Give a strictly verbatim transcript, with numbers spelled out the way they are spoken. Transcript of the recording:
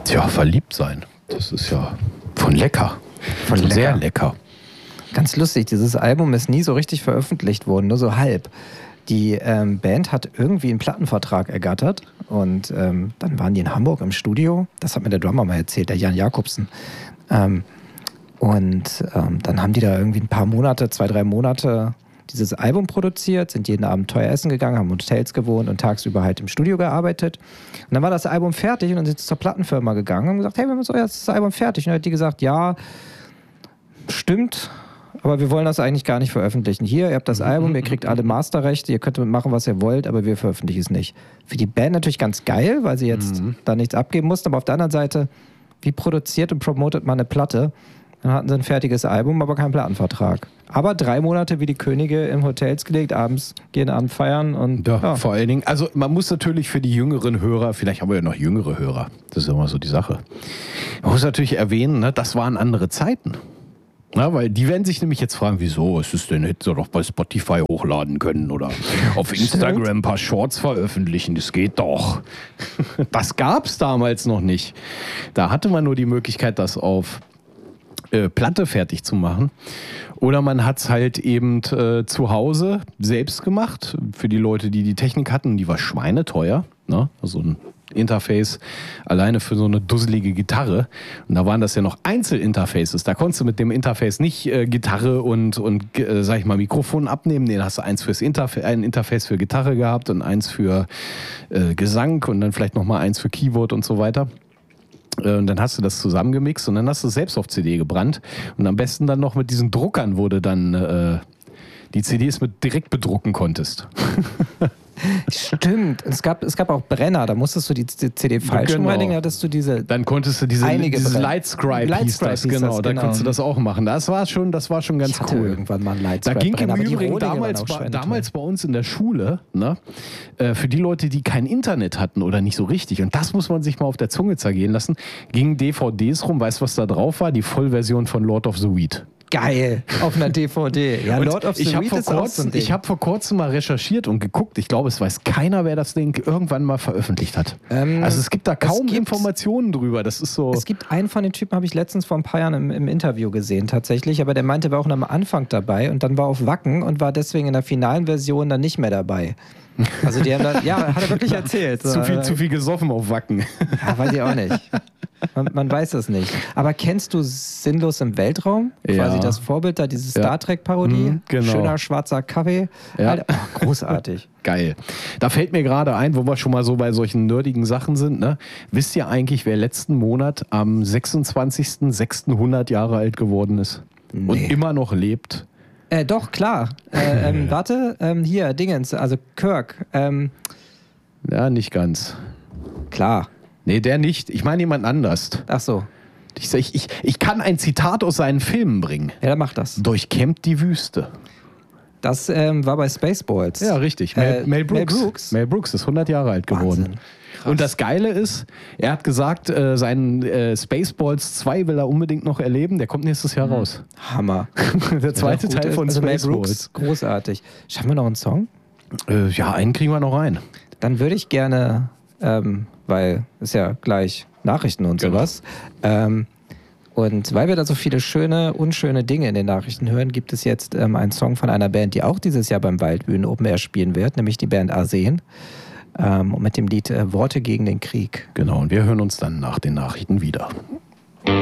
Tja, verliebt sein. Das ist ja von lecker. Von lecker. Sehr lecker. Ganz lustig, dieses Album ist nie so richtig veröffentlicht worden, nur so halb. Die ähm, Band hat irgendwie einen Plattenvertrag ergattert und ähm, dann waren die in Hamburg im Studio. Das hat mir der Drummer mal erzählt, der Jan Jakobsen. Ähm, und ähm, dann haben die da irgendwie ein paar Monate, zwei, drei Monate dieses Album produziert, sind jeden Abend teuer essen gegangen, haben in Hotels gewohnt und tagsüber halt im Studio gearbeitet. Und dann war das Album fertig und dann sind sie zur Plattenfirma gegangen und haben gesagt, hey, wir haben so jetzt das Album fertig. Und dann hat die gesagt, ja, stimmt, aber wir wollen das eigentlich gar nicht veröffentlichen. Hier, ihr habt das Album, ihr kriegt alle Masterrechte, ihr könnt damit machen, was ihr wollt, aber wir veröffentlichen es nicht. Für die Band natürlich ganz geil, weil sie jetzt mhm. da nichts abgeben mussten, aber auf der anderen Seite, wie produziert und promotet man eine Platte? Dann hatten sie ein fertiges Album, aber keinen Plattenvertrag. Aber drei Monate wie die Könige in Hotels gelegt, abends gehen Abend feiern und ja, ja. Vor allen Dingen, also man muss natürlich für die jüngeren Hörer, vielleicht haben wir ja noch jüngere Hörer, das ist immer so die Sache. Man muss natürlich erwähnen, ne, das waren andere Zeiten. Na, weil die werden sich nämlich jetzt fragen, wieso, es ist denn, hätte doch bei Spotify hochladen können oder auf Instagram ein paar Shorts veröffentlichen, das geht doch. Das gab es damals noch nicht. Da hatte man nur die Möglichkeit, das auf äh, Platte fertig zu machen. Oder man hat es halt eben äh, zu Hause selbst gemacht. Für die Leute, die die Technik hatten, die war schweineteuer. Ne? Also ein Interface alleine für so eine dusselige Gitarre. Und da waren das ja noch Einzelinterfaces. Da konntest du mit dem Interface nicht äh, Gitarre und, und äh, sag ich mal, Mikrofon abnehmen. Nee, da hast du eins fürs Interfa- ein Interface für Gitarre gehabt und eins für äh, Gesang und dann vielleicht nochmal eins für Keyboard und so weiter. Und dann hast du das zusammengemixt und dann hast du es selbst auf C D gebrannt. Und am besten dann noch mit diesen Druckern, wo du dann äh, die C Ds mit direkt bedrucken konntest. Stimmt. Es gab, es gab auch Brenner, da musstest du die C D falsch genau. rumreinigen, hattest du diese. Dann konntest du diese dieses Lightscribe Light hieß das, hieß genau. das, Dann genau. konntest du das auch machen. Das war schon, das war schon ganz ich hatte cool. Irgendwann mal ein Da Lightscribe ging Brenner, im aber die Übrigen Rohlinge damals, waren auch bei, schön damals toll. bei uns in der Schule, ne, äh, für die Leute, die kein Internet hatten oder nicht so richtig, und das muss man sich mal auf der Zunge zergehen lassen, gingen D V Ds rum, weißt du, was da drauf war? Die Vollversion von Lord of the Weed. Geil, auf einer D V D. Ja, Und Lord of the ich habe Weed vor, ist auch so kurzem- ein Ding. ich hab vor kurzem mal recherchiert und geguckt. Ich glaube, es weiß keiner, wer das Ding irgendwann mal veröffentlicht hat. Ähm, also es gibt da kaum gibt- Informationen drüber. Das ist so. Es gibt einen von den Typen, habe ich letztens vor ein paar Jahren im, im Interview gesehen tatsächlich, aber der meinte, er war auch noch am Anfang dabei und dann war auf Wacken und war deswegen in der finalen Version dann nicht mehr dabei. Also die haben dann, ja, hat er wirklich erzählt. zu viel, zu viel gesoffen auf Wacken. Ja, weiß ich auch nicht. Man, man weiß es nicht. Aber kennst du Sinnlos im Weltraum? Ja. Quasi das Vorbild da, diese Ja. Star Trek-Parodie. Mhm, genau. Schöner schwarzer Kaffee. Ja. Alter, oh, großartig. Geil. Da fällt mir gerade ein, wo wir schon mal so bei solchen nerdigen Sachen sind. Ne? Wisst ihr eigentlich, wer letzten Monat am sechsundzwanzigsten sechsten hundert Jahre alt geworden ist? Nee. Und immer noch lebt? Äh, doch, klar. Äh, ähm, warte, ähm, hier, Dingens, also Kirk. Ähm, Ja, nicht ganz. klar. Nee, der nicht. Ich meine jemand anders. Ach so. Ich, ich, ich, ich kann ein Zitat aus seinen Filmen bringen. Ja, dann mach das. Durchkämmt die Wüste. Das ähm, war bei Spaceballs. Ja, richtig. Mel, Äh, Mel, Brooks. Mel Brooks. Mel Brooks ist hundert Jahre alt geworden. Wahnsinn. Und das Geile ist, er hat gesagt, äh, seinen äh, Spaceballs zwei will er unbedingt noch erleben. Der kommt nächstes Jahr raus. Hammer. Der zweite Ja, gut, Teil von also Mel Spaceballs. Brooks, großartig. Schaffen wir noch einen Song? Äh, ja, einen kriegen wir noch rein. Dann würde ich gerne, ähm, weil ist ja gleich Nachrichten und Genau. sowas. Ähm, und weil wir da so viele schöne, unschöne Dinge in den Nachrichten hören, gibt es jetzt ähm, einen Song von einer Band, die auch dieses Jahr beim Waldbühnen Open Air spielen wird, nämlich die Band Arsen. Ähm, und mit dem Lied äh, Worte gegen den Krieg. Genau, und wir hören uns dann nach den Nachrichten wieder.